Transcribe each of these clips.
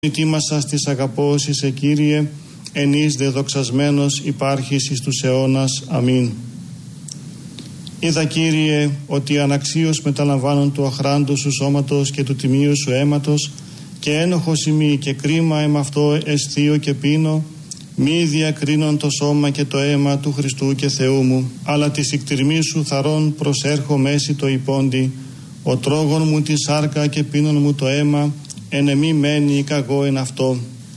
Ετοίμασα στις αγαπώσεις σε Κύριε, ενείς δε δοξασμένος υπάρχεις εις τους αιώνας. Αμήν. Είδα, Κύριε, ότι αναξίως μεταλαμβάνουν του αχράντου σου σώματος και του τιμίου σου αίματος, και ένοχος ημί και κρίμα εμαυτό αισθείο και πίνω, μη διακρίνον το σώμα και το αίμα του Χριστού και Θεού μου, αλλά τη ικτηρμή σου θαρών προσέρχω μέση το υπόντι, ο τρόγων μου τη σάρκα και πίνων μου το αίμα, εν εμή μένει καγώ εν αυτό.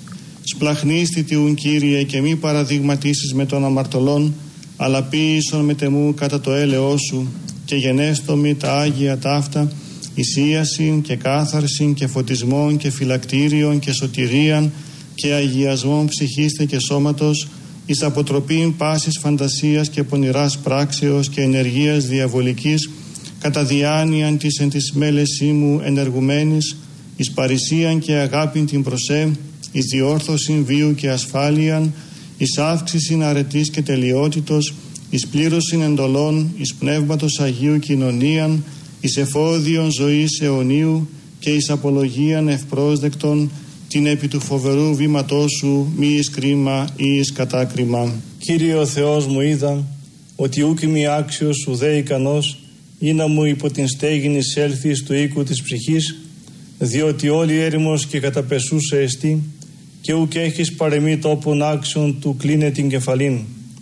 Σπλαχνίστη τιούν, Κύριε, και μη παραδειγματίσεις με των αμαρτωλών, αλλά ποίησον με τεμού κατά το έλεό σου, και γενέστομη τα Άγια ταύτα, εισίασιν και κάθαρσιν και φωτισμόν και φυλακτήριον και σωτηρίαν και αγιασμόν ψυχίστε και σώματος, εις αποτροπήν πάσης φαντασίας και πονηράς πράξεως και ενεργείας διαβολικής, κατά διάνοιαν της εν της μέλεσή μου ενεργουμένης, εις παρησίαν και αγάπην την προσέ, εις διόρθωσιν βίου και ασφάλειαν, εις αύξησιν αρετής και τελειότητος, εις πλήρωσιν εντολών, εις πνεύματος Αγίου κοινωνίαν, εις εφόδιον ζωής αιωνίου και εις απολογίαν ευπρόσδεκτον, την επί του φοβερού βήματός σου μη εις κρίμα ή εις κατάκριμα. Κύριε ο Θεός μου, είδα ότι ούκ είμαι άξιος ουδέ ικανός ή να μου υπό την στέγην εισέλθεις του οίκου της ψυχής, διότι όλη έρημος και καταπεσούσα εστί, και ούκ έχεις παρεμή τόπον άξιον του κλίνε την κεφαλήν.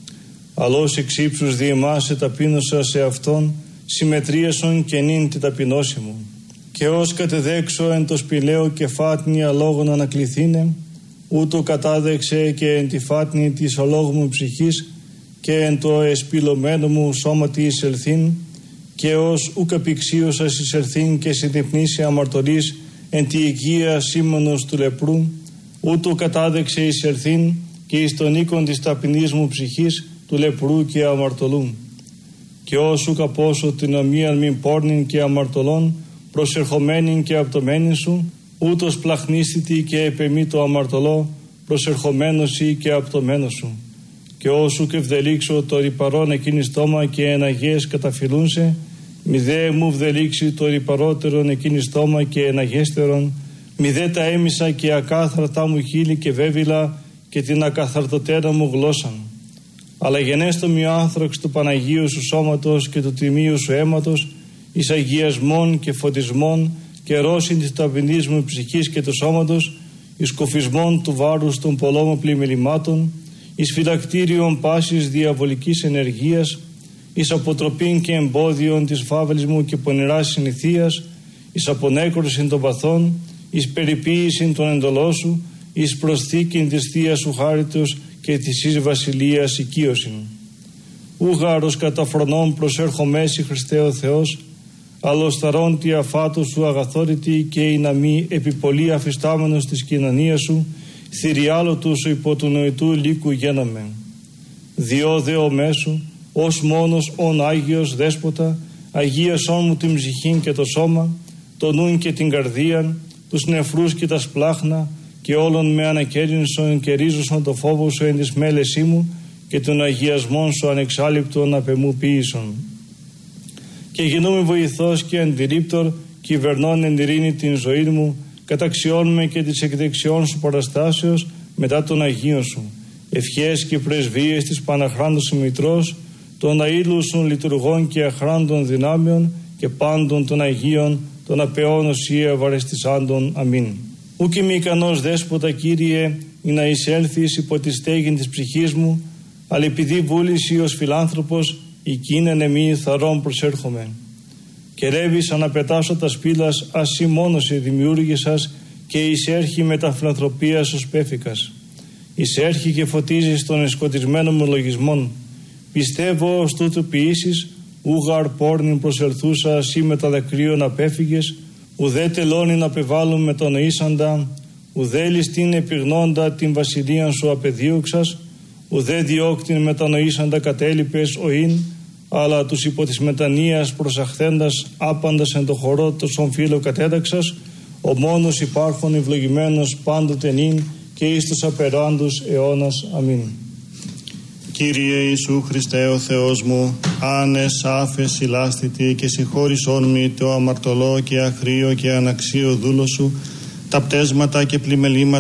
Αλλώς εξ ύψους διεμάσαι ταπείνωσα σε αυτόν, συμμετρίασον και νυν τη ταπεινώση μου. Και ως κατεδέξω εν το σπηλαίο και φάτνη αλόγων ανακληθήνε, ούτω κατάδεξε και εν τη φάτνη της αλόγου μου ψυχής και εν το εσπηλωμένο μου σώματι εισελθήν, και ως ούκ απηξίωσας εισελθήν και συνδυπνήσει αμαρτωλής εν τη οικία σήμανος του λεπρού, ούτω κατάδεξε εισελθήν και εις τον οίκον της ταπεινής μου ψυχής του λεπρού και αμαρτωλού. Και ως ούκ απώσω την ομοίαν μην πόρνην και αμαρτωλών προσερχομένην και απτωμένην σου, ούτως πλαχνίστητη και επεμή το αμαρτωλό προσερχομένος ή και απτωμένος σου. Και όσου και βδελίξω το ρυπαρόν εκείνη στόμα και εναγές καταφυλούνσε, μη δε μου βδελίξει το ρυπαρότερον εκείνη στόμα και εναγέστερον, μη δε τα έμισα και ακάθαρτα μου χείλη και βέβυλα και την ακαθαρτοτέρα μου γλώσσαν. Αλλά γενέστο μη άνθραξ του Παναγίου σου σώματος και του τιμίου σου αίματος, εις αγιασμών και φωτισμών και ρώσιν της ταπεινής μου ψυχής και του σώματος, εις σκοφισμών του βάρους των πολλών πλημμυρημάτων, εις φυλακτήριον πάσης διαβολικής ενεργείας, εις αποτροπήν και εμπόδιον της φαύλης μου και πονηράς συνηθείας, εις απονέκρωσιν των παθών, εις περιποίησιν των εντολών σου, εις προσθήκην της θείας σου χάριτος και της εις βασιλείας οικείωσιν. Ούγαρος κατά φρονών προσέρχομέσι Χριστέ ο Θεός, αλλοσταρών τη αφάτου σου αγαθόρητη και η να μη επιπολή αφιστάμενος της κοινωνίας σου, θηριάλο του σου υπό του νοητού λύκου γέναμε. Διό δε ο μέσου, ως μόνος ον Άγιος Δέσποτα, αγίασόν μου την ψυχήν και το σώμα, το νουν και την καρδίαν, τους νεφρούς και τα σπλάχνα, και όλων με ανακέλυνσον και ρίζωσον το φόβο σου εν της μέλεσή μου, και τον αγιασμόν σου ανεξάλληπτον απεμού ποιήσον. Και γινούμε βοηθός και αντιρρύπτορ, κυβερνών εν ειρήνη την ζωή μου, καταξιών με και της εκδεξιών σου παραστάσεως μετά των Αγίων σου. Ευχές και πρεσβείες της Παναχράντος σου Μητρός, των αήλους σου λειτουργών και αχράντων δυνάμεων και πάντων των Αγίων, των απεώνος ή ευαρεστησάντων. Αμήν. Ούκ είμαι ικανός Δέσποτα, Κύριε, ή να εισέλθεις υπό τη στέγην της ψυχής μου, αλλά επειδή βούληση ως φιλάνθρωπος, οικίνεν εμεί θαρών προσέρχομαι. Και ρεύεις αναπετάσω τα σπήλας, ασύ μόνος σε δημιούργησας, και εισέρχει με τα φιλανθρωπίας ως πέφικας. Εισέρχει και φωτίζεις των εσκοτισμένων μου λογισμών. Πιστεύω ως τούτου ποιήσεις, ούγαρ πόρνην προσελθούσα, ασύ με τα δακρύων απέφυγες, ουδέ τελώνην απεβάλλουν με τον ίσαντα, ουδέ ληστήν επιγνώντα την βασιλείαν σου απεδίωξας, ουδέ διώκτην μετανοήσαντα κατέλειπες οήν, αλλά τους υπό της μετανοίας προσαχθέντας άπαντας εν το χορό τόσον φίλο κατέταξας, ο μόνος υπάρχον ευλογημένος πάντοτε νυν και εις τους απεράντους αιώνας. Αμήν. Κύριε Ιησού Χριστέ ο Θεός μου, άνες άφες ηλάστητη και συγχώρησόν μη το αμαρτωλό και αχρίο και αναξίο δούλο σου, τα πτέσματα και πλημελήματα